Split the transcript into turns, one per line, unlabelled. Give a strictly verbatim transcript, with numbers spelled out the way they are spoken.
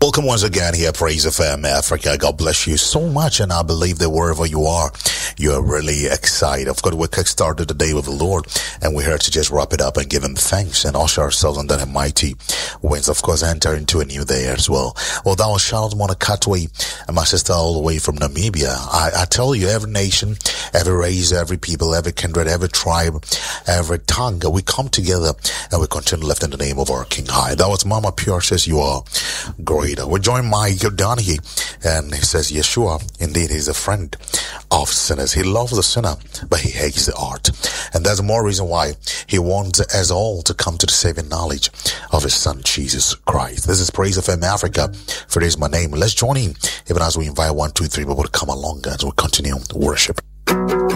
Welcome once again here, Praise F M Africa. God bless you so much, and I believe that wherever you are, you are really excited. Of course, we kick-started the day with the Lord, and we're here to just wrap it up and give Him thanks and usher ourselves on that mighty winds. Of course, enter into a new day as well. Well, that was Charles Monakatwe and my sister all the way from Namibia. I, I tell you, every nation, every race, every people, every kindred, every tribe, every tongue, we come together and we continue lifting the name of our King High. That was Mama Pure says, you are great. We join Mike Donahue, and he says, Yeshua, indeed, he's a friend of sinners. He loves the sinner, but he hates the art. And that's more reason why he wants us all to come to the saving knowledge of his son, Jesus Christ. This is Praise F M Africa. For this is my name. Let's join him, even as we invite one, two, three people to come along as we continue worship.